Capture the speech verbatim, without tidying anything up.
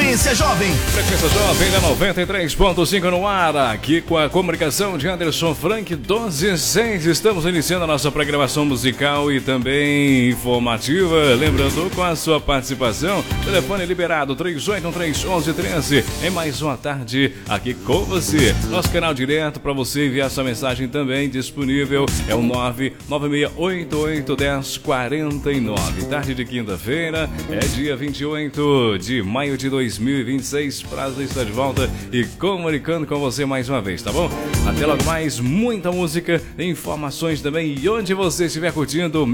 Frequência Jovem. Frequência Jovem da noventa e três ponto cinco no ar, aqui com a comunicação de Anderson Frank, doze e seis. Estamos iniciando a nossa programação musical e também informativa. Lembrando, com a sua participação, telefone liberado três oito um três, um um um três. Em mais uma tarde aqui com você. Nosso canal direto para você enviar sua mensagem também disponível é o nove nove seis oito oito um zero quatro nove. Tarde de quinta-feira, é dia vinte e oito de maio de dois mil e vinte e seis. Prazer estar de volta e comunicando com você mais uma vez, tá bom? Até logo mais, muita música, informações também, e onde você estiver curtindo